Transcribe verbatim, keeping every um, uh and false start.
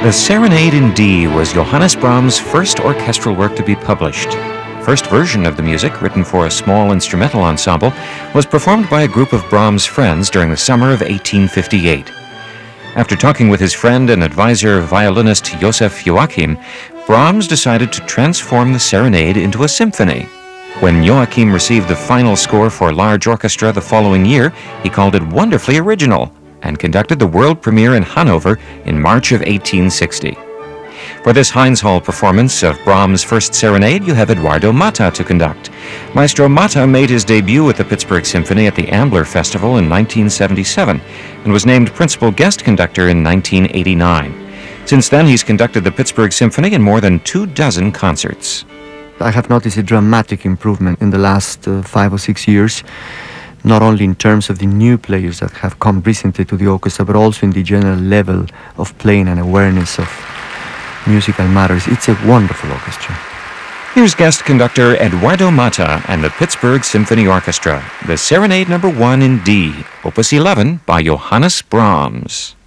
The Serenade in D was Johannes Brahms' first orchestral work to be published. The first version of the music, written for a small instrumental ensemble, was performed by a group of Brahms' friends during the summer of eighteen fifty-eight. After talking with his friend and advisor, violinist Joseph Joachim, Brahms decided to transform the Serenade into a symphony. When Joachim received the final score for large orchestra the following year, he called it wonderfully original and conducted the world premiere in Hanover in March of eighteen sixty. For this Heinz Hall performance of Brahms' first serenade, you have Eduardo Mata to conduct. Maestro Mata made his debut at the Pittsburgh Symphony at the Ambler Festival in nineteen seventy-seven and was named principal guest conductor in nineteen eighty-nine. Since then, he's conducted the Pittsburgh Symphony in more than two dozen concerts. I have noticed a dramatic improvement in the last uh, five or six years, not only in terms of the new players that have come recently to the orchestra, but also in the general level of playing and awareness of musical matters. It's a wonderful orchestra. Here's guest conductor Eduardo Mata and the Pittsburgh Symphony Orchestra, the Serenade Number One in D, Opus eleven by Johannes Brahms.